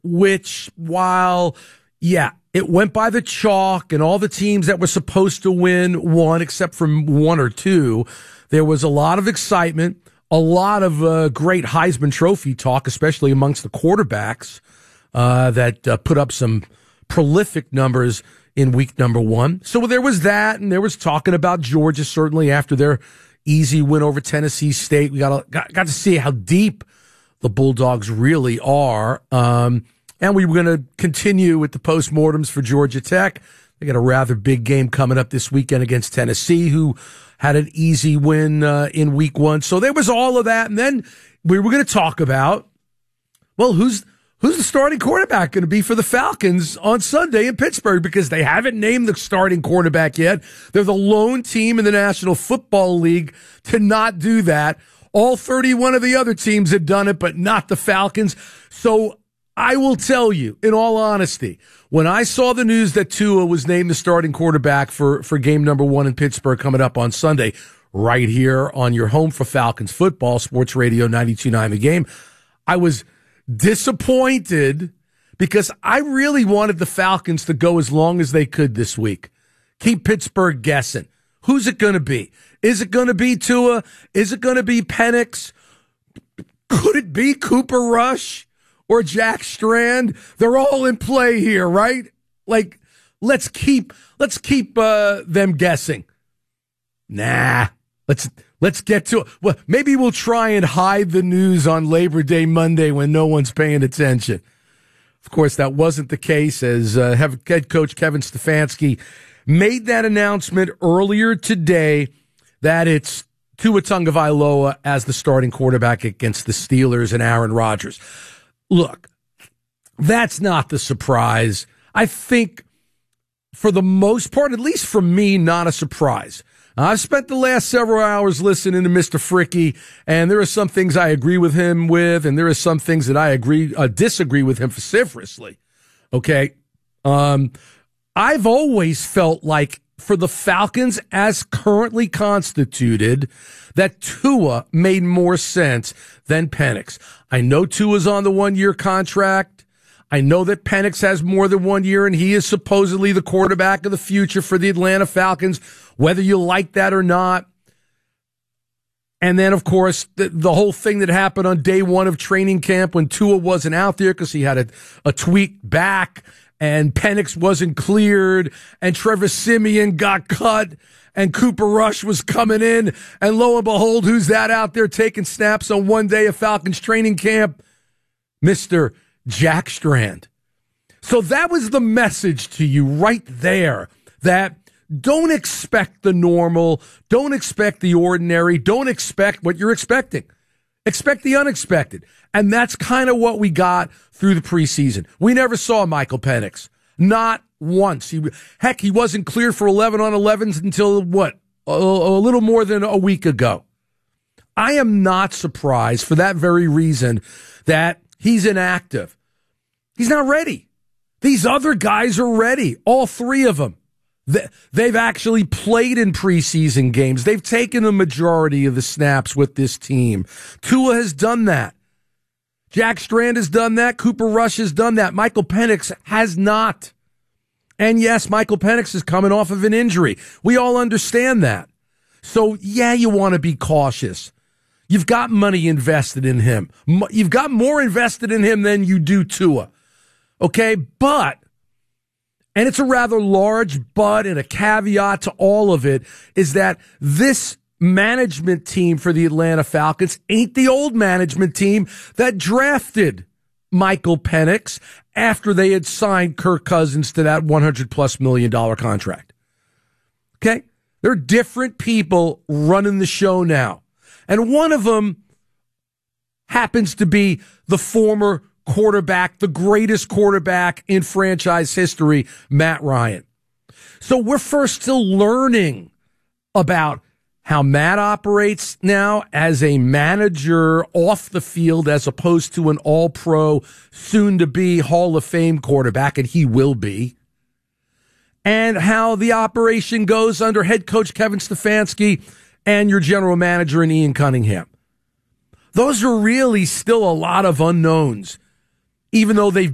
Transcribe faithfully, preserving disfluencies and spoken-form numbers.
which, while, yeah, it went by the chalk and all the teams that were supposed to win won except for one or two, there was a lot of excitement, a lot of uh, great Heisman Trophy talk, especially amongst the quarterbacks uh, that uh, put up some prolific numbers in week number one. So there was that, and there was talking about Georgia, certainly after their easy win over Tennessee State. We got, got, got to see how deep the Bulldogs really are. Um, and we were going to continue with the postmortems for Georgia Tech. They got a rather big game coming up this weekend against Tennessee, who had an easy win uh, in week one. So there was all of that. And then we were going to talk about, well, who's who's the starting quarterback going to be for the Falcons on Sunday in Pittsburgh? Because they haven't named the starting quarterback yet. They're the lone team in the National Football League to not do that. All thirty-one of the other teams have done it, but not the Falcons. So I will tell you, in all honesty, when I saw the news that Tua was named the starting quarterback for, for game number one in Pittsburgh coming up on Sunday, right here on your home for Falcons football, Sports Radio ninety-two point nine The Game, I was disappointed because I really wanted the Falcons to go as long as they could this week. Keep Pittsburgh guessing. Who's it going to be? Is it going to be Tua? Is it going to be Penix? Could it be Cooper Rush or Jack Strand? They're all in play here, right? Like, let's keep let's keep uh, them guessing. Nah, let's let's get to it. Well, maybe we'll try and hide the news on Labor Day Monday when no one's paying attention. Of course, that wasn't the case, as uh, head coach Kevin Stefanski made that announcement earlier today that it's Tua Tagovailoa as the starting quarterback against the Steelers and Aaron Rodgers. Look, that's not the surprise. I think for the most part, at least for me, not a surprise. I've spent the last several hours listening to Mister Fricky, and there are some things I agree with him with, and there are some things that I agree uh, disagree with him vociferously. Okay? Um, I've always felt like for the Falcons as currently constituted, that Tua made more sense than Penix. I know Tua's on the one-year contract. I know that Penix has more than one year, and he is supposedly the quarterback of the future for the Atlanta Falcons, whether you like that or not. And then, of course, the, the whole thing that happened on day one of training camp when Tua wasn't out there because he had a, a tweaked back, and Penix wasn't cleared, and Trevor Siemian got cut, and Cooper Rush was coming in, and lo and behold, who's that out there taking snaps on one day of Falcons training camp? Mister Jack Strand. So that was the message to you right there, that don't expect the normal, don't expect the ordinary, don't expect what you're expecting. Expect the unexpected. And that's kind of what we got through the preseason. We never saw Michael Penix. Not once. He, heck, he wasn't cleared for eleven on elevens until, what, a, a little more than a week ago. I am not surprised for that very reason that he's inactive. He's not ready. These other guys are ready. All three of them. They've actually played in preseason games. They've taken the majority of the snaps with this team. Tua has done that. Jack Strand has done that. Cooper Rush has done that. Michael Penix has not. And yes, Michael Penix is coming off of an injury. We all understand that. So, yeah, you want to be cautious. You've got money invested in him. You've got more invested in him than you do Tua. Okay? But, and it's a rather large but and a caveat to all of it, is that this management team for the Atlanta Falcons ain't the old management team that drafted Michael Penix after they had signed Kirk Cousins to that one hundred plus million dollar contract. Okay? There are different people running the show now. And one of them happens to be the former quarterback, the greatest quarterback in franchise history, Matt Ryan. So we're first still learning about how Matt operates now as a manager off the field as opposed to an all-pro, soon-to-be Hall of Fame quarterback, and he will be, and how the operation goes under head coach Kevin Stefanski and your general manager in Ian Cunningham. Those are really still a lot of unknowns, even though they've